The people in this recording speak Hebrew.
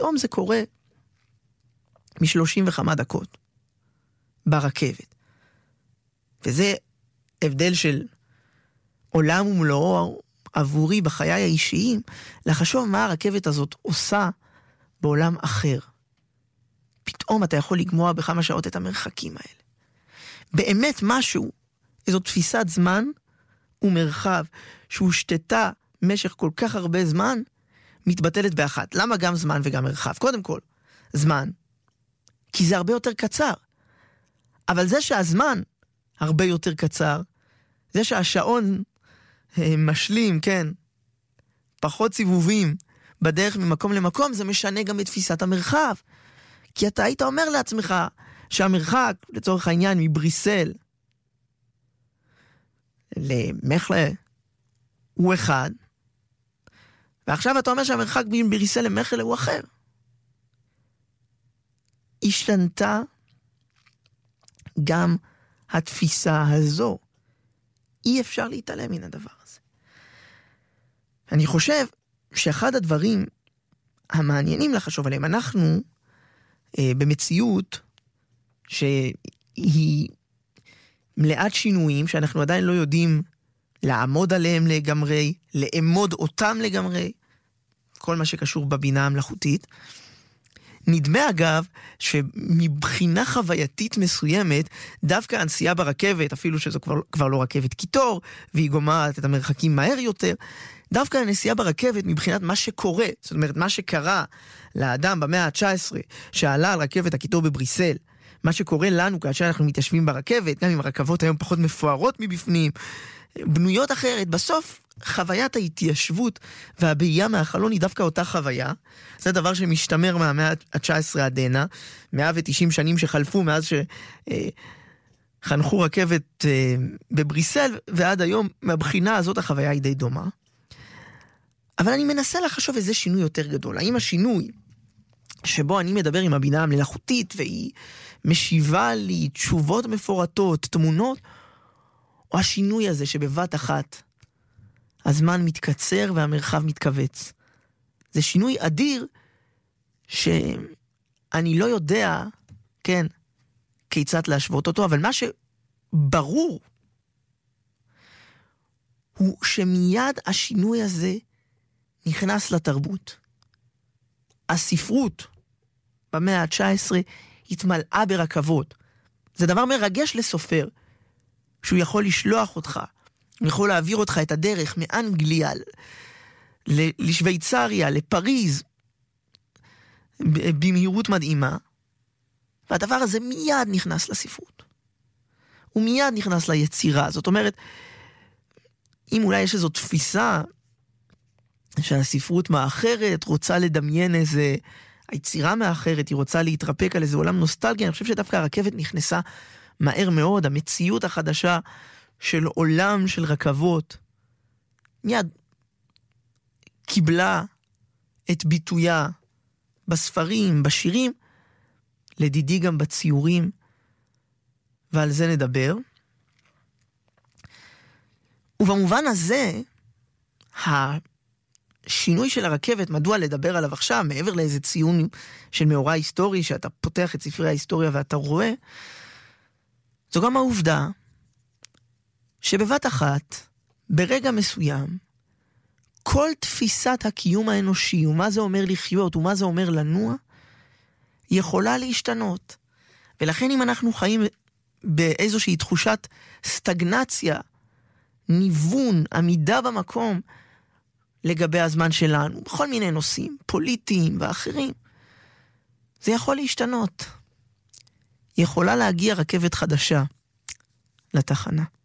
פתאום זה קורה מ-30 וכמה דקות ברכבת. וזה הבדל של עולם ומלואו עבורי בחיי האישיים, לחשוב מה הרכבת הזאת עושה בעולם אחר. פתאום אתה יכול לגמוע בכמה שעות את המרחקים האלה. באמת משהו, איזו תפיסת זמן ומרחב שהושתתה משך כל כך הרבה זמן, מתבטלת באחת. למה גם זמן וגם מרחב? קודם כל, זמן, כי זה הרבה יותר קצר. אבל זה שהזמן הרבה יותר קצר, זה שהשעון משלים, כן, פחות סיבובים בדרך ממקום למקום, זה משנה גם את תפיסת המרחב. כי אתה היית אומר לעצמך שהמרחק, לצורך העניין, מבריסל למחלה הוא אחד, ועכשיו אתה אומר שהמרחק מבריסל למחלה הוא אחר. השתנתה גם התפיסה הזו. אי אפשר להתעלם מן הדבר הזה. אני חושב שאחד הדברים המעניינים לחשוב עליהם, אנחנו במציאות שהיא מלאת שינויים, שאנחנו עדיין לא יודעים לעמוד עליהם לגמרי, לאמוד אותם לגמרי, כל מה שקשור בבינה המלאכותית. נדמה אגב שמבחינה חווייתית מסוימת, דווקא הנסיעה ברכבת, אפילו שזו כבר לא רכבת קיטור, והיא גומעת את המרחקים מהר יותר, דווקא הנסיעה ברכבת מבחינת מה שקורה, זאת אומרת מה שקרה לאדם במאה ה-19, שעלה על רכבת הקיטור בבריסל, מה שקורה לנו כאשר אנחנו מתיישבים ברכבת, גם אם הרכבות היום פחות מפוארות מבפנים, בנויות אחרת, בסוף חוויית ההתיישבות והבעייה מהחלון היא דווקא אותה חוויה. זה דבר שמשתמר מהמאה ה-19 עד הנה, 190 שנים שחלפו מאז שחנכו רכבת בבריסל, ועד היום מהבחינה הזאת החוויה היא די דומה. אבל אני מנסה לחשוב איזה שינוי יותר גדול. האם השינוי שבו אני מדבר עם הבינה המלאכותית והיא משיבה לי תשובות מפורטות, תמונות, או השינוי הזה שבבת אחת הזמן מתקצר והמרחב מתכווץ. זה שינוי אדיר שאני לא יודע, כן, כיצד להשוות אותו, אבל מה שברור הוא שמיד השינוי הזה נכנס לתרבות. הספרות במאה ה-19 התמלאה ברכבות. זה דבר מרגש לסופר, שהוא יכול לשלוח אותך, הוא יכול להעביר אותך את הדרך מאנגליה לשוויצריה, לפריז, במהירות מדהימה, והדבר הזה מיד נכנס לספרות. הוא מיד נכנס ליצירה. זאת אומרת, אם אולי יש איזו תפיסה שהספרות מאחרת, רוצה לדמיין איזה היצירה מאחרת, היא רוצה להתרפק על איזה עולם נוסטלגי, אני חושב שדווקא הרכבת נכנסה מהר מאוד, המציאות החדשה של עולם של רכבות, מיד קיבלה את ביטויה בספרים, בשירים, לדידי גם בציורים, ועל זה נדבר. ובמובן הזה, השינוי של הרכבת, מדוע לדבר עליו עכשיו, מעבר לאיזה ציון של מאורע היסטורי, שאתה פותח את ספרי ההיסטוריה ואתה רואה, זו גם העובדה שבבת אחת, ברגע מסוים, כל תפיסת הקיום האנושי, ומה זה אומר לחיות, ומה זה אומר לנוע, יכולה להשתנות. ולכן אם אנחנו חיים באיזושהי תחושת סטגנציה, ניוון, עמידה במקום, לגבי הזמן שלנו, בכל מיני נושאים, פוליטיים ואחרים, זה יכול להשתנות. יכולה להגיע רכבת חדשה לתחנה.